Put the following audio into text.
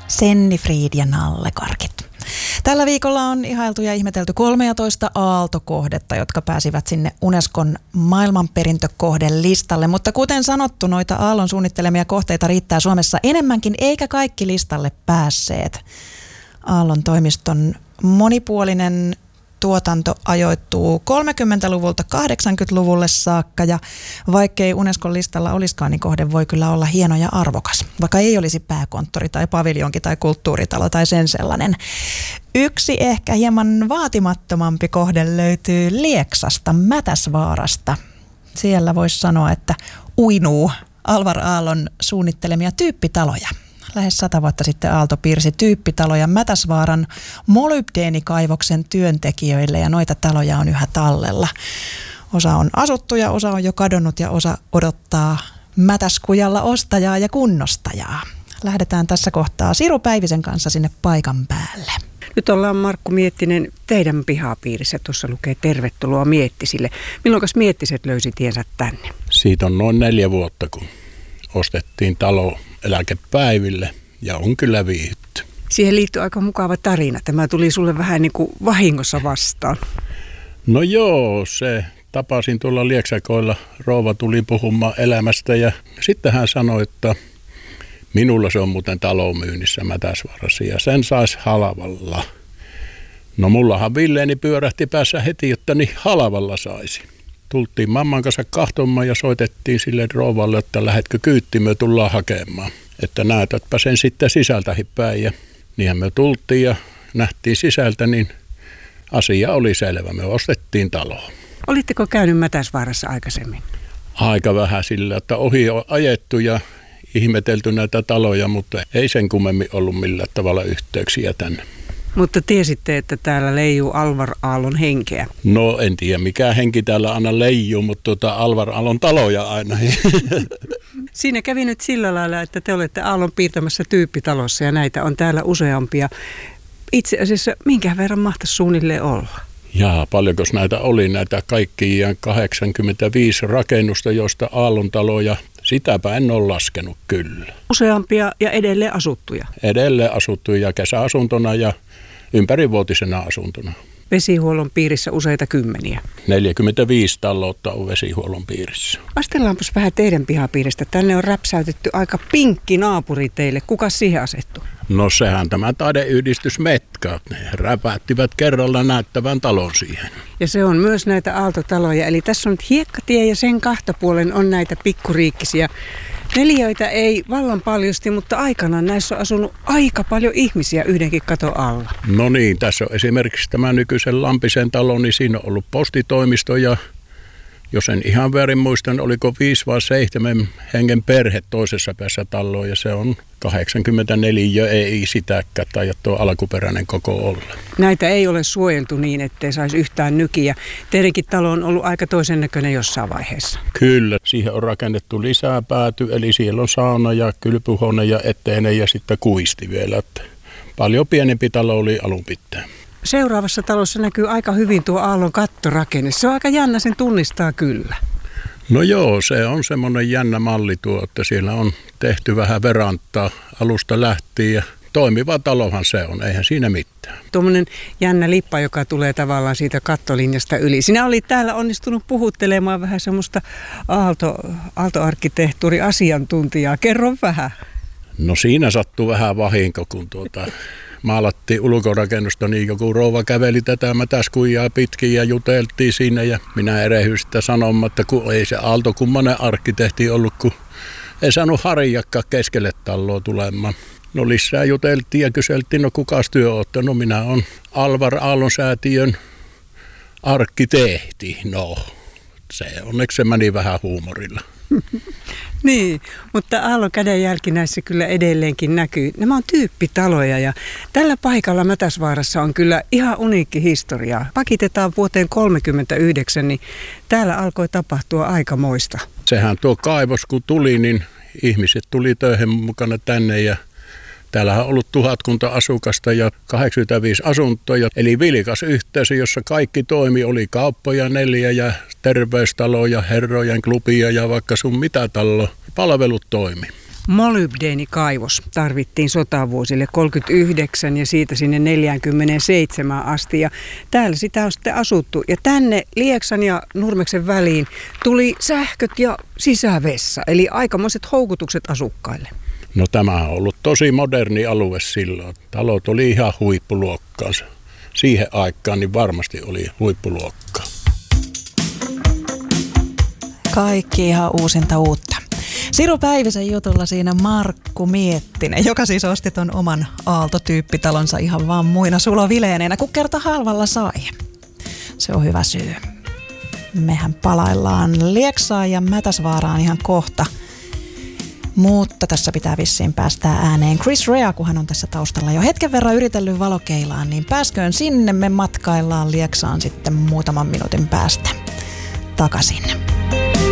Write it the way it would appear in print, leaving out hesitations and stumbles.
Sennifrid ja nallekarkit. Tällä viikolla on ihailtu ja ihmetelty 13 aaltokohdetta, jotka pääsivät sinne Unescon maailmanperintökohdelistalle. Mutta kuten sanottu, noita Aallon suunnittelemia kohteita riittää Suomessa enemmänkin, eikä kaikki listalle päässeet. Aallon toimiston monipuolinen tuotanto ajoittuu 30-luvulta 80-luvulle saakka, ja vaikkei Unescon listalla olisikaan, niin kohde voi kyllä olla hieno ja arvokas, vaikka ei olisi pääkonttori tai paviljonki tai kulttuuritalo tai sen sellainen. Yksi ehkä hieman vaatimattomampi kohde löytyy Lieksasta, Mätäsvaarasta. Siellä voisi sanoa, että uinuu Alvar Aallon suunnittelemia tyyppitaloja. Lähes 100 vuotta sitten Aalto piirsi tyyppitaloja Mätäsvaaran molybdeenikaivoksen työntekijöille, ja noita taloja on yhä tallella. Osa on asuttuja, osa on jo kadonnut ja osa odottaa Mätäskujalla ostajaa ja kunnostajaa. Lähdetään tässä kohtaa Siru Päivisen kanssa sinne paikan päälle. Nyt ollaan, Markku Miettinen, teidän pihapiirissä. Tuossa lukee tervetuloa Miettisille. Milloinkas Miettiset löysi tiensä tänne? Siitä on noin 4 vuotta, kun ostettiin talo eläkepäiville, ja on kyllä viihdytty. Siihen liittyy aika mukava tarina. Tämä tuli sulle vähän niin kuin vahingossa vastaan. No joo, tapasin tuolla Lieksakoilla. Rouva tuli puhumaan elämästä, ja sitten hän sanoi, että minulla se on muuten talo myynnissä Mätäsvaarassa ja sen saisi halvalla. No mullahan villeeni pyörähti päässä heti, että niin halvalla saisi. Tultiin mamman kanssa kahtomaan ja soitettiin sille rouvalle, että lähdetkö kyyttiin, me tullaan hakemaan. Että näytätpä sen sitten sisältäkin päin. Ja niinhän me tultiin ja nähtiin sisältä, niin asia oli selvä. Me ostettiin taloa. Olitteko käynyt Mätäsvaarassa aikaisemmin? Aika vähän sillä, että ohi on ajettu ja ihmetelty näitä taloja, mutta ei sen kummemmin ollut millään tavalla yhteyksiä tänne. Mutta tiesitte, että täällä leijuu Alvar Aallon henkeä? No en tiedä mikä henki täällä aina leijuu, mutta Alvar Aallon taloja aina. Siinä kävi nyt sillä lailla, että te olette Aallon piirtämässä tyyppitalossa ja näitä on täällä useampia. Itse asiassa minkä verran mahtaisi suunnilleen olla? Jaa, paljonko näitä oli näitä kaikkiaan 85 rakennusta, joista Aallon taloja, sitäpä en ole laskenut kyllä. Useampia ja edelleen asuttuja? Edelleen asuttuja kesäasuntona ja ympärivuotisena asuntona. Vesihuollon piirissä useita kymmeniä. 45 taloutta on vesihuollon piirissä. Astellaanpas vähän teidän pihapiiristä. Tänne on räpsäytetty aika pinkki naapuri teille. Kuka siihen asettuu? No sehän tämä taideyhdistys Metkat. Ne räpättivät kerralla näyttävän talon siihen. Ja se on myös näitä aaltotaloja. Eli tässä on nyt hiekkatie ja sen kahtapuolen on näitä pikkuriikkisiä. Neliöitä ei vallan paljosti, mutta aikanaan näissä on asunut aika paljon ihmisiä yhdenkin katon alla. No niin, tässä on esimerkiksi tämä nykyisen Lampisen talo, niin siinä on ollut postitoimisto ja jos en ihan väärin muistan, oliko 5 vai 7 hengen perhe toisessa päässä taloa ja se on 84, ei sitäkään tai tuo alkuperäinen koko olla. Näitä ei ole suojeltu niin, ettei saisi yhtään nykiä. Teidänkin talo on ollut aika toisen näköinen jossain vaiheessa. Kyllä, siihen on rakennettu lisää pääty, eli siellä on sauna ja kylpyhuone ja eteinen ja sitten kuisti vielä. Että paljon pienempi talo oli alun pitäen. Seuraavassa talossa näkyy aika hyvin tuo Aallon kattorakenne. Se on aika jännä, sen tunnistaa kyllä. No joo, se on semmoinen jännä malli tuo, että siellä on tehty vähän verantaa alusta lähtien ja toimiva talohan se on, eihän siinä mitään. Tuommoinen jännä lippa, joka tulee tavallaan siitä kattolinjasta yli. Sinä olit täällä onnistunut puhuttelemaan vähän semmoista aaltoarkkitehtuuriasiantuntijaa. Kerro vähän. No siinä sattuu vähän vahinko, kun maalattiin ulkorakennusta, niin joku rouva käveli tätä Mätäskujaa pitkin ja juteltiin siinä ja minä erehyin sitä sanomaan, että kun ei se Aalto kummanen arkkitehti ollut, kun ei saanut harjakka keskelle taloa tulemaan. No lisää juteltiin ja kyseltiin, no kukas työ ootte? No minä on Alvar Aallon säätiön arkkitehti. No se onneksi se meni vähän huumorilla. Niin, mutta Aallon kädenjälki näissä kyllä edelleenkin näkyy. Nämä on tyyppitaloja ja tällä paikalla Mätäsvaarassa on kyllä ihan uniikki historia. Pakitetaan vuoteen 1939, niin täällä alkoi tapahtua aikamoista. Sehän tuo kaivos kun tuli, niin ihmiset tuli töihin mukana tänne ja täällähän on ollut 1000 asukasta ja 85 asuntoja, eli vilkas yhteisö, jossa kaikki toimi, oli kauppoja 4 ja terveystaloja, herrojen klubia ja vaikka sun mitä talo, palvelut toimi. molybdeenikaivos tarvittiin sotavuosille 39 ja siitä sinne 47 asti. Ja täällä sitä on sitten asuttu. Ja tänne Lieksan ja Nurmeksen väliin tuli sähköt ja sisävessa. Eli aikamoiset houkutukset asukkaille. No tämä on ollut tosi moderni alue silloin. Talot oli ihan huippuluokkaansa. Siihen aikaan niin varmasti oli huippuluokkaa. Kaikki ihan uusinta uutta. Siru Päivisen jutulla siinä Markku Miettinen, joka siis osti ton oman Aalto-tyyppitalonsa ihan vaan muina sulovileeneinä, kun kerta halvalla sai. Se on hyvä syy. Mehän palaillaan Lieksaan ja Mätäsvaaraan ihan kohta. Mutta tässä pitää vissiin päästää ääneen Chris Rea, kun hän on tässä taustalla jo hetken verran yritellyt valokeilaan, niin pääsköön sinne, me matkaillaan Lieksaan sitten muutaman minuutin päästä takaisin.